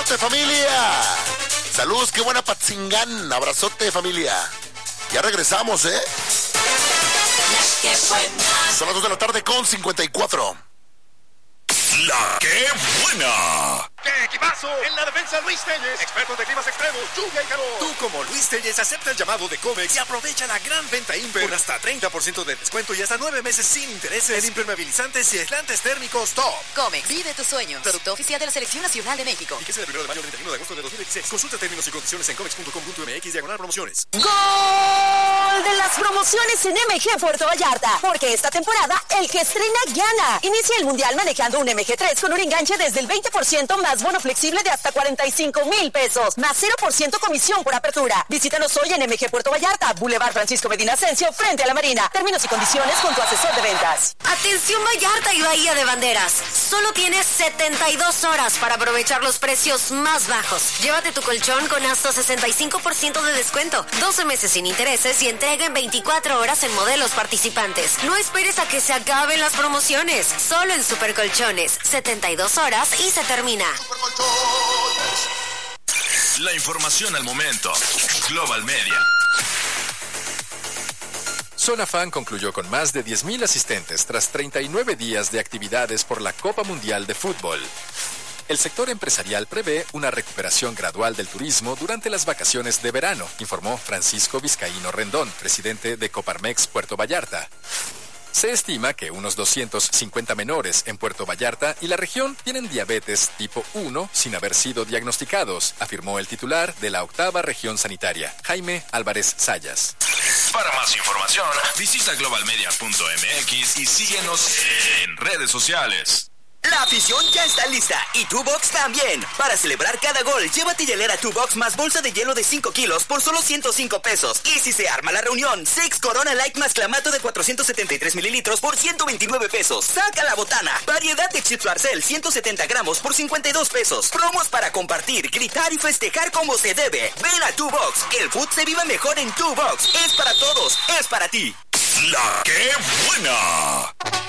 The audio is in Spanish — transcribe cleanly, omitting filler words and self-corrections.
Abrazote, familia. Saludos, qué buena Patzingán. Abrazote, familia. Ya regresamos, ¿eh? ¡Qué buena! Son las 2 de la tarde con 54. La que buena. ¡Qué equipazo! En la defensa, Luis Telles, expertos de climas extremos, lluvia y calor. Tú, como Luis Telles, acepta el llamado de Comex y aprovecha la gran venta Imper con hasta 30% de descuento y hasta 9 meses sin intereses en impermeabilizantes y aislantes térmicos top. Comex, vive tus sueños. Producto oficial de la Selección Nacional de México. Fíjese del 1 de mayo al 31 de agosto de 2016. Consulta términos y condiciones en comex.com.mx/promociones. ¡Gol de las promociones en MG Puerto Vallarta! Porque esta temporada, el que estrena gana. Inicia el Mundial manejando un MG3 con un enganche desde el 20% más bono flexible de hasta 45,000 pesos, más 0% comisión por apertura. Visítanos hoy en MG Puerto Vallarta, Boulevard Francisco Medina Ascencio, frente a la Marina. Términos y condiciones con tu asesor de ventas. Atención Vallarta y Bahía de Banderas. Solo tienes 72 horas para aprovechar los precios más bajos. Llévate tu colchón con hasta 65% de descuento, 12 meses sin intereses y entrega en 24 horas en modelos participantes. No esperes a que se acaben las promociones. Solo en Supercolchones. 72 horas y se termina. La información al momento. Global Media. Zona Fan concluyó con más de 10,000 asistentes tras 39 días de actividades por la Copa Mundial de Fútbol. El sector empresarial prevé una recuperación gradual del turismo durante las vacaciones de verano, informó Francisco Vizcaíno Rendón, presidente de Coparmex Puerto Vallarta. Se estima que unos 250 menores en Puerto Vallarta y la región tienen diabetes tipo 1 sin haber sido diagnosticados, afirmó el titular de la 8ª Región Sanitaria, Jaime Álvarez Sayas. Para más información, visita globalmedia.mx y síguenos en redes sociales. La afición ya está lista y tu box también. Para celebrar cada gol, llévate hielera tu box más bolsa de hielo de 5 kilos por solo 105 pesos. Y si se arma la reunión, Six Corona Light más clamato de 473 mililitros por 129 pesos. Saca la botana. Variedad de chips Barcel 170 gramos por 52 pesos. Promos para compartir, gritar y festejar como se debe. Ven a tu box. El food se vive mejor en tu box. Es para todos. Es para ti. La que buena.